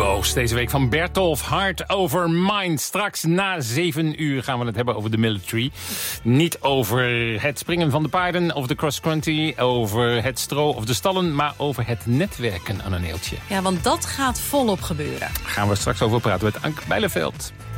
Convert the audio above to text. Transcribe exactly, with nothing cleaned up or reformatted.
Boos deze week van Bertolf, Heart Over Mind. Straks na zeven uur gaan we het hebben over de military. Niet over het springen van de paarden, over de cross-country, over het stro of de stallen, maar over het netwerken aan een eeltje. Ja, want dat gaat volop gebeuren. Gaan we straks over praten met Anke Bijleveld.